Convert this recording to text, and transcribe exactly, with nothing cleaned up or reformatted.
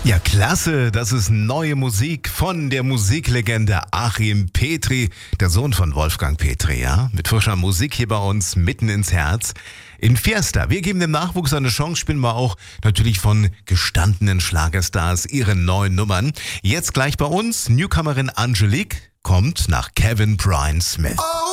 Ja, klasse. Das ist neue Musik von der Musiklegende Achim Petri, der Sohn von Wolfgang Petri, ja? Mit frischer Musik hier bei uns mitten ins Herz. In Fiesta. Wir geben dem Nachwuchs eine Chance, spielen wir auch natürlich von gestandenen Schlagerstars ihre neuen Nummern. Jetzt gleich bei uns, Newcomerin Angelique kommt nach Kevin Brian Smith. Oh.